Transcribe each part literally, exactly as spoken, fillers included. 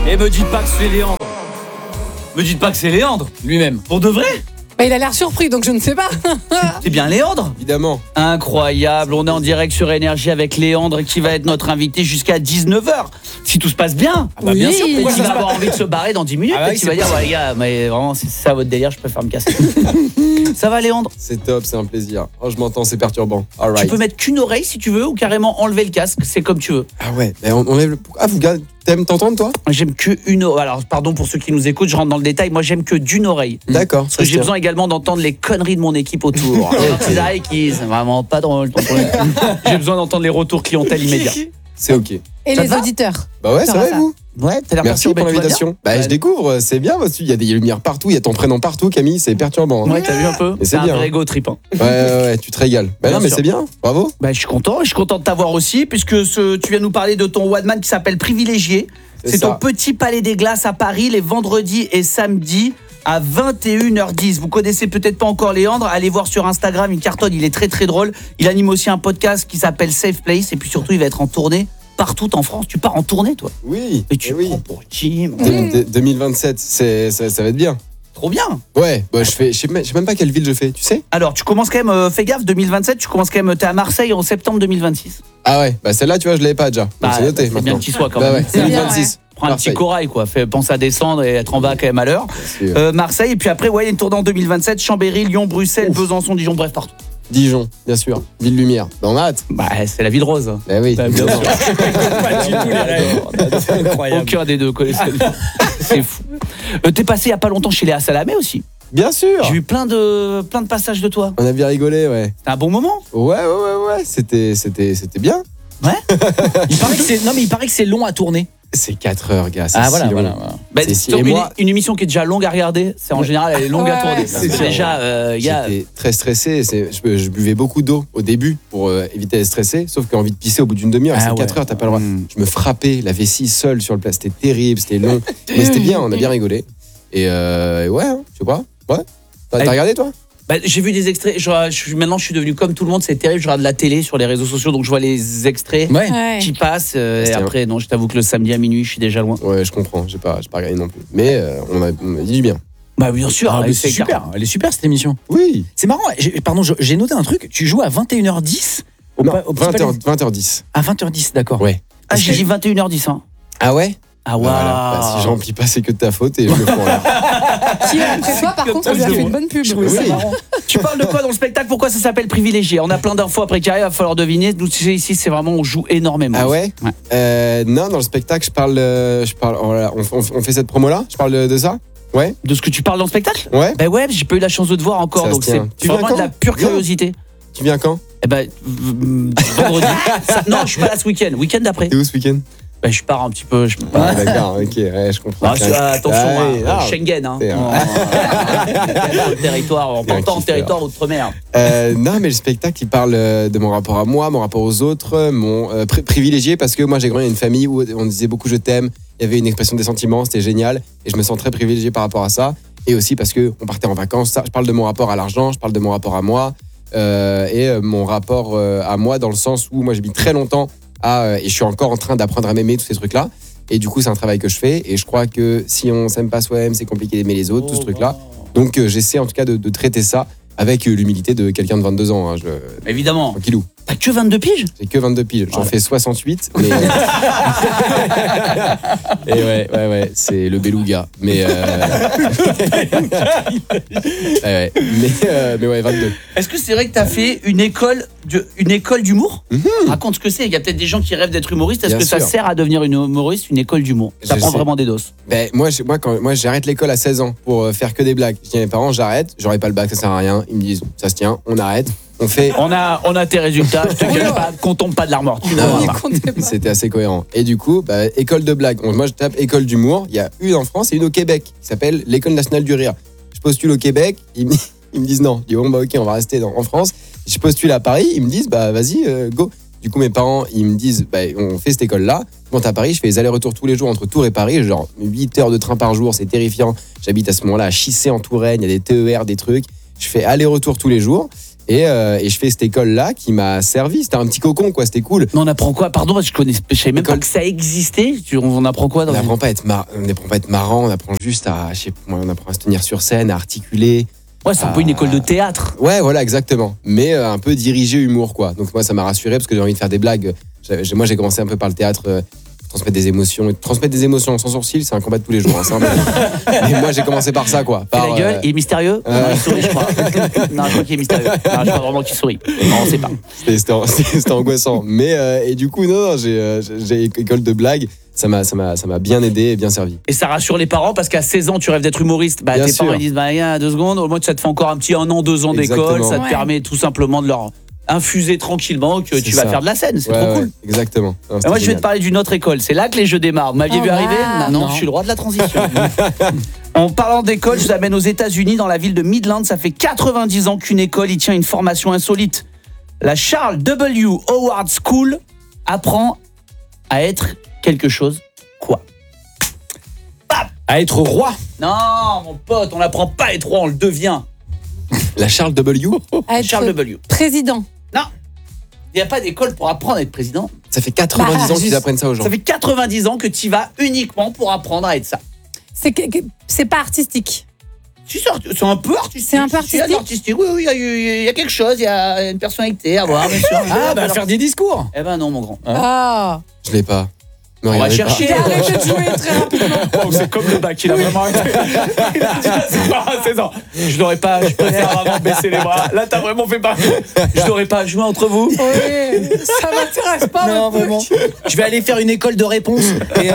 Et me dites pas que c'est Léandre. Me dites pas que c'est Léandre lui-même. Pour de vrai? Bah, il a l'air surpris, donc je ne sais pas. C'est bien Léandre? Évidemment. Incroyable, on est en direct sur Énergie avec Léandre qui va être notre invité jusqu'à dix-neuf heures. Si tout se passe bien. Ah bah bien oui. sûr, pourquoi il va avoir envie de se barrer dans dix minutes. Ah bah oui, tu vas dire, ouais, les gars, mais vraiment, c'est ça votre délire, je préfère me casser. Ça va Léandre? C'est top, c'est un plaisir. Oh, je m'entends, c'est perturbant. All right. Tu peux mettre qu'une oreille si tu veux ou carrément enlever le casque, c'est comme tu veux. Ah ouais, mais on enlève le... Ah, vous gars, t'aimes t'entendre toi? J'aime que une oreille. Alors, pardon pour ceux qui nous écoutent, je rentre dans le détail. Moi, j'aime que d'une oreille. D'accord. Parce que j'ai besoin également d'entendre les conneries de mon équipe autour. Les oreilles qui c'est vraiment pas drôle. J'ai besoin d'entendre les retours clientèle immédiats. C'est ok. Et ça les va auditeurs. Bah ouais, ça va et vous? Ouais, t'as l'air Merci pour l'invitation. Bah, ouais. Je découvre, c'est bien. Il y a des lumières partout, il y a ton prénom partout, Camille, c'est perturbant. Hein. Ouais, t'as vu un peu? C'est, c'est un bien. vrai ego trip. Hein. Ouais, ouais, ouais, tu te régales. Bah bien non, mais sûr. C'est bien, bravo. Bah, je suis content, je suis content de t'avoir aussi, puisque ce, tu viens nous parler de ton one man qui s'appelle Privilégié. C'est, c'est ton petit palais des glaces à Paris, les vendredis et samedis à vingt et une heures dix. Vous connaissez peut-être pas encore Léandre, allez voir sur Instagram, il cartonne, il est très très drôle. Il anime aussi un podcast qui s'appelle Safe Place, et puis surtout il va être en tournée partout en France. Tu pars en tournée, toi? Oui. Et tu oui. prends pour Jim. Mmh. deux mille vingt-sept, c'est, ça, ça va être bien. Trop bien. Ouais, bah, je fais, je sais même pas quelle ville je fais, tu sais? Alors, tu commences quand même, euh, fais gaffe, deux mille vingt-sept, tu commences quand même, t'es à Marseille en septembre deux mille vingt-six. Ah ouais, bah celle-là, tu vois, je l'avais pas déjà. Donc bah, c'est noté bah, c'est maintenant. bien que tu sois quand bah même. Ouais, deux mille vingt-six. Bien, ouais. Prends un Marseille. petit corail, quoi. Fais, pense à descendre et être en bas quand même à l'heure. Euh, Marseille, et puis après, ouais, il y a une tournée en deux mille vingt-sept, Chambéry, Lyon, Bruxelles, Ouf. Besançon, Dijon, bref, partout. Dijon, bien sûr. Ville lumière. Bah, on a hâte. Bah, c'est la ville rose. Bah oui. Bah, bien sûr. Pas du tout les rêves. C'est incroyable. Aucun des deux connaît. C'est fou. Euh, t'es passé il y a pas longtemps chez Léa Salamé aussi. Bien sûr. J'ai eu plein de, plein de passages de toi. On a bien rigolé, ouais. C'était un bon moment. Ouais, ouais, ouais, ouais. C'était, c'était, c'était bien. Ouais. Il paraît que c'est, non, mais il paraît que c'est long à tourner. C'est quatre heures, gars. C'est ah, si voilà, long. voilà, voilà. Bah, c'est si... une, moi... une émission qui est déjà longue à regarder, c'est en général, elle est longue ouais, à tourner. C'est c'est déjà, euh, y a... J'étais très stressé. C'est... Je, je buvais beaucoup d'eau au début pour euh, éviter d'être stressé. Sauf que envie de pisser au bout d'une demi-heure, ah, c'est ouais. quatre heures, t'as pas le droit. Mmh. Je me frappais la vessie seule sur le plat. C'était terrible, c'était long. Mais c'était bien, on a bien rigolé. Et, euh, et ouais, hein, je sais pas. Ouais. T'as, t'as regardé, toi? Bah, j'ai vu des extraits, je, je, maintenant je suis devenu comme tout le monde, c'est terrible, je regarde la télé sur les réseaux sociaux, donc je vois les extraits ouais. Ouais. qui passent, euh, et après, non, je t'avoue que le samedi à minuit, je suis déjà loin. Ouais, je comprends, j'ai pas, j'ai pas regardé non plus. Mais euh, on, a, on a dit du bien. Bah bien sûr, ah, elle c'est super, car... elle est super cette émission. Oui. C'est marrant, j'ai, pardon, j'ai noté un truc, tu joues à vingt et une heures dix au, non, au vingt heures dix. À vingt heures dix, d'accord. Ouais. Ah, j'ai dit vingt et une heures dix, hein. Ah ouais? Ah ouais. Voilà. Bah, si je remplis pas, c'est que de ta faute et je le fais en l'air. Qui après toi, par contre, on lui a fait une bonne pub. Oui. Tu parles de quoi dans le spectacle? Pourquoi ça s'appelle Privilégié? On a plein d'infos après qui arrivent, il va falloir deviner. Nous ici, c'est vraiment, on joue énormément. Ah ouais, ouais. Euh, non, dans le spectacle, je parle, je parle. Voilà, on, on, on fait cette promo-là. Je parle de, de ça. Ouais. De ce que tu parles dans le spectacle? Ouais. Ben ouais, j'ai pas eu la chance de te voir encore, ça donc c'est tu vraiment de la pure curiosité. Tu viens quand? Eh ben vendredi. Ça, non, je suis pas là ce week-end. Week-end d'après. T'es où ce week-end? Ben, je pars un petit peu. Je peux pas. Ah, d'accord, ok, ouais, je comprends. Ah, attention, ah, hein, ah, Schengen, hein. En territoire, en portant territoire outre-mer. Euh, non, mais le spectacle, il parle de mon rapport à moi, mon rapport aux autres, mon euh, pri- privilégié, parce que moi, j'ai grandi dans une famille où on disait beaucoup je t'aime, il y avait une expression des sentiments, c'était génial, et je me sens très privilégié par rapport à ça. Et aussi parce que on partait en vacances. Ça, je parle de mon rapport à l'argent, je parle de mon rapport à moi, euh, et euh, mon rapport euh, à moi dans le sens où moi, j'ai mis très longtemps. Ah, et je suis encore en train d'apprendre à m'aimer, tous ces trucs-là. Et du coup, c'est un travail que je fais. Et je crois que si on s'aime pas soi-même, c'est compliqué d'aimer les autres, oh, tout ce truc-là. Donc, euh, j'essaie en tout cas de, de traiter ça avec euh, l'humilité de quelqu'un de vingt-deux ans. Hein, je... Évidemment. Tranquillou. T'as que vingt-deux piges? J'ai que vingt-deux piges. J'en ouais. fais soixante-huit. Mais... et ouais, ouais, ouais, c'est le beluga. Mais. Euh... ouais, ouais. Mais, euh, mais ouais, vingt-deux. Est-ce que c'est vrai que t'as fait une école, de, une école d'humour? mm-hmm. Raconte ce que c'est. Il y a peut-être des gens qui rêvent d'être humoristes. Est-ce Bien que sûr. Ça sert à devenir une humoriste, une école d'humour? Ça prend vraiment des doses. Ben, moi, je, moi, quand, moi, j'arrête l'école à seize ans pour faire que des blagues. Je dis à mes parents, j'arrête, j'aurai pas le bac, ça sert à rien. Ils me disent, ça se tient, on arrête. On fait. On a, on a tes résultats. Je te cache pas qu'on tombe pas de l'armoire. Tu non, c'était assez cohérent. Et du coup, bah, école de blague. Moi, je tape école d'humour. Il y a une en France et une au Québec qui s'appelle l'École nationale du rire. Je postule au Québec. Ils me, ils me disent non. Je dis bon bah ok, on va rester dans, en France. Je postule à Paris. Ils me disent bah vas-y, euh, go. Du coup, mes parents, ils me disent bah on fait cette école-là. Je monte à Paris. Je fais les allers-retours tous les jours entre Tours et Paris. Genre huit heures de train par jour. C'est terrifiant. J'habite à ce moment-là à Chissé en Touraine. Il y a des T E R, des trucs. Je fais aller-retour tous les jours. Et, euh, et je fais cette école-là qui m'a servi. C'était un petit cocon, quoi. C'était cool. Mais on apprend quoi? Pardon, parce que je connais, je savais même École- pas que ça existait. Tu- On apprend quoi dans On une- n'apprend pas à être mar- on n'apprend pas à être marrant. On apprend juste à, je sais pas, on apprend à se tenir sur scène, à articuler. Ouais, c'est un peu une école de théâtre. Ouais, voilà, exactement. Mais euh, un peu dirigé humour, quoi. Donc moi, ça m'a rassuré parce que j'ai envie de faire des blagues. J'ai- j'ai- moi, j'ai commencé un peu par le théâtre. euh, Transmettre des émotions. Et transmettre des émotions sans sourcil, c'est un combat de tous les jours. Hein, ça, mais... mais moi, j'ai commencé par ça, quoi. Fais Par, la gueule, euh, il est mystérieux. euh. Non, il sourit, je crois. Non, je crois qu'il est mystérieux. Non, je crois vraiment qu'il sourit. Non, on sait pas. C'était c'était an- c'était angoissant. Mais euh, et du coup, non, non, j'ai euh, j'ai école de blagues. Ça m'a ça m'a ça m'a bien aidé et bien servi. Et ça rassure les parents parce qu'à seize ans, tu rêves d'être humoriste. Bah, Bien tes sûr. parents ils disent, bah, il y a deux secondes, au moins ça te fait encore un petit un an, deux ans d'école. Exactement. Ça te Ouais. permet tout simplement de leur infuser tranquillement que C'est tu vas ça. faire de la scène. C'est Ouais, trop ouais, cool. exactement. Non, Et c'était moi, je vais te génial. parler d'une autre école. C'est là que les jeux démarrent. Vous m'aviez Oh, vu arriver? wow. Non, Non. je suis le roi de la transition. En parlant d'école, je vous amène aux États-Unis, dans la ville de Midland. Ça fait quatre-vingt-dix ans qu'une école y tient une formation insolite. La Charles W. Howard School apprend à être quelque chose. Quoi? À être roi. Non, mon pote, on n'apprend pas à être roi, on le devient. La Charles W. À être Charles W. président. Il n'y a pas d'école pour apprendre à être président. Ça fait quatre-vingt-dix Bah, ans qu'ils juste- apprennent ça aux gens. Ça fait quatre-vingt-dix ans que tu y vas uniquement pour apprendre à être ça. C'est que- que- c'est pas artistique. Si, c'est art- c'est un peu artistique. C'est un peu Si, il y a de artistique l'artistique. Oui, oui, il y a- il y, a quelque chose, il y a une personnalité à voir, bien sûr. Ah, bah faire des discours. Eh ben non, mon grand. Hein Ah. Je l'ai pas. Me On va regardez chercher. J'ai arrêté de jouer très rapidement. Oh, c'est comme le bac, il a vraiment arrêté. Il a dit, c'est pas à seize ans. Je n'aurais pas, je préfère vraiment baisser les bras. Là, t'as vraiment fait pas. Je n'aurais pas joué entre vous. Oui, ça m'intéresse pas. Non, votre vraiment. truc. Je vais aller faire une école de réponse. Et,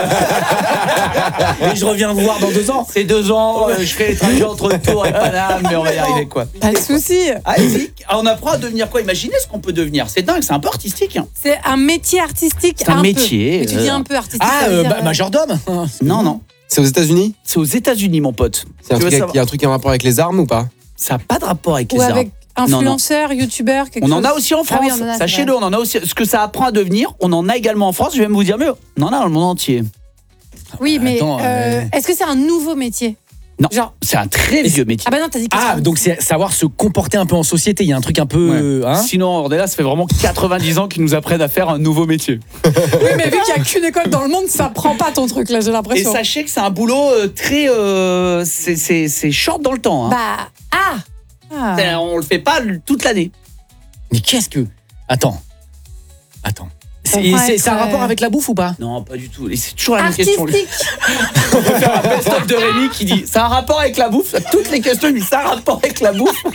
euh, et je reviens vous voir dans deux ans. C'est deux ans, euh, je ferai les trajets entre Tours et Paname, mais on va y arriver quoi. Pas de souci. Ah, Zik, on apprend à devenir quoi? Imaginez ce qu'on peut devenir. C'est dingue, c'est un peu artistique. Hein. C'est un métier artistique. C'est un peu. métier, Mais tu euh. dis un peu artistique. Ah, ça veut euh, dire, bah, euh, majordome. Non, non. C'est aux États-Unis. C'est aux États-Unis, mon pote. C'est un Tu veux truc avec- savoir- Il y a un truc qui a un rapport avec les armes ou pas? Ça n'a pas de rapport avec les Ou armes. avec influenceur, youtubeur, quelque On chose. en a aussi en France. Ah oui, on en a, c'est Sachez-le, vrai. on en a aussi. Ce que ça apprend à devenir, on en a également en France. Je vais même vous dire mieux. On en a dans le monde entier. Oui, mais Attends, euh, euh, est-ce que c'est un nouveau métier? Non. Genre. C'est un très vieux métier. Ah bah non, t'as dit que Ah, c'est- donc c'est savoir se comporter un peu en société. Il y a un truc un peu. Ouais. Hein Sinon, Ornella, ça fait vraiment quatre-vingt-dix ans qu'ils nous apprennent à faire un nouveau métier. Oui, mais vu qu'il n'y a qu'une école dans le monde, ça prend pas ton truc là, j'ai Et l'impression. sachez que c'est un boulot euh, très. euh, c'est- c'est c'est short dans le temps. Hein. Bah. Ah, ah. C'est- On le fait pas toute l'année. Mais qu'est-ce que. Attends. Attends. C'est pourrait c'est- être, c'est un rapport euh, avec la bouffe ou pas? Non, pas du tout. Et c'est toujours la même question. Artistique. On peut faire un best-of de Rémi qui dit ça a un rapport avec la bouffe. Toutes les questions, il dit ça a un rapport avec la bouffe.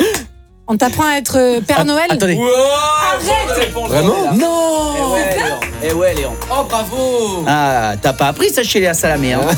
On t'apprend à être euh, Père Noël. Attendez. Wow, bonne réponse, Vraiment Ornella. Non. Eh ouais, Léon. Eh ouais, Léon. Oh, bravo. Ah, t'as pas appris ça chez Léa Salamé. Hein.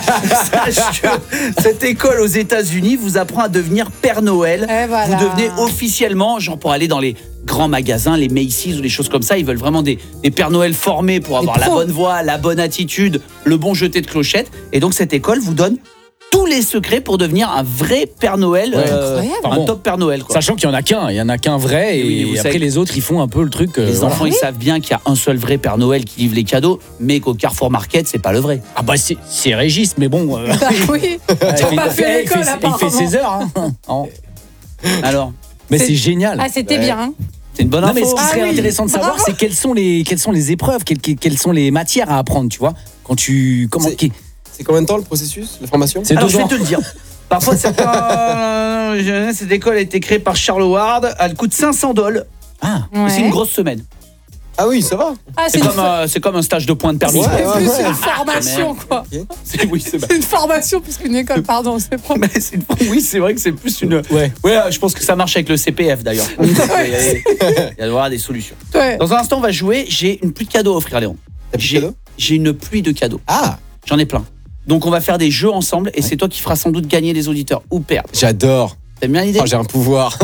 Sache que cette école aux États-Unis vous apprend à devenir Père Noël. Et voilà. Vous devenez officiellement, genre pour aller dans les grands magasins, les Macy's ou les choses comme ça, ils veulent vraiment des, des Pères Noël formés pour avoir la pros. bonne voix, la bonne attitude, le bon jeté de clochette. Et donc cette école vous donne tous les secrets pour devenir un vrai Père Noël, Ouais. Incroyable. un Bon. top Père Noël. Quoi. Sachant qu'il y en a qu'un, il y en a qu'un vrai, et, Oui, vous après savez- les autres ils font un peu le truc. euh, Les voilà. enfants, ils savent bien qu'il y a un seul vrai Père Noël qui livre les cadeaux, mais qu'au Carrefour Market, c'est pas le vrai. Ah bah c'est c'est Régis, mais bon. euh, Bah oui. il pas fait- fait il l'école, fait- il apparemment. fait ses heures. Hein. Non. Alors, Mais C'est- c'est génial. Ah, c'était Ouais. bien. Hein. c'est une bonne Non info. mais ce qui Ah serait oui, intéressant de savoir, bravo. c'est quelles sont les quelles sont les épreuves, quelles, quelles- quelles sont les matières à apprendre, tu vois, quand tu comment C'est- qui- C'est combien de temps le processus, la formation? c'est Alors, deux je vais ans. te le dire. Parfois, c'est pas- euh, cette école a été créée par Charles Howard. Elle coûte cinq cents dollars. Ah, Ouais. C'est une grosse semaine. Ah oui, ça va. Ah, C'est c'est une, comme, euh, c'est comme un stage de point de permis. Ouais, c'est ouais, plus ouais. une formation, quoi. C'est- oui, c'est C'est une formation plus qu'une école, pardon. C'est pas. mais c'est une- oui, c'est vrai que c'est plus une. ouais. Ouais, je pense que ça marche avec le C P F d'ailleurs. Il y a- il y a avoir des solutions. Ouais. Dans un instant, on va jouer. J'ai une pluie de cadeaux à offrir, Léon. T'as plus de J'ai cadeaux? j'ai une pluie de cadeaux. Ah, J'en ai plein. Donc, on va faire des jeux ensemble et c'est toi qui feras sans doute gagner les auditeurs ou perdre. j'adore. T'aimes bien l'idée? Oh, j'ai un pouvoir.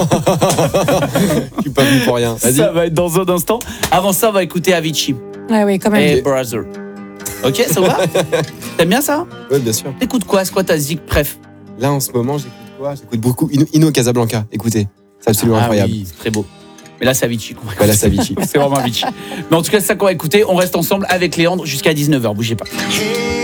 Je suis pas venu pour rien. Vas-y. Ça va être dans un instant. Avant ça, on va écouter Avicii. Ouais, oui, quand même. Hey brother. Ok, ça va? T'aimes bien ça? Ouais, bien sûr. T'écoutes quoi? C'est quoi ta zik préf? Là, en ce moment, j'écoute quoi? J'écoute beaucoup Ino, Ino Casablanca. Écoutez, c'est absolument Ah incroyable. oui, c'est très beau. Mais là, c'est Avicii qu'on va Voilà, écouter. c'est Avicii. C'est vraiment Avicii. Mais en tout cas, c'est ça qu'on va écouter. On reste ensemble avec Léandre jusqu'à dix-neuf heures. Bougez pas.